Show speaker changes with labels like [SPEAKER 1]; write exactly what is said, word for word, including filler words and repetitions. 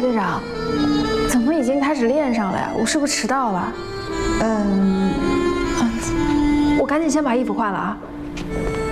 [SPEAKER 1] 队长，怎么已经开始练上了呀？我是不是迟到了？
[SPEAKER 2] 嗯，
[SPEAKER 1] 我赶紧先把衣服换了啊。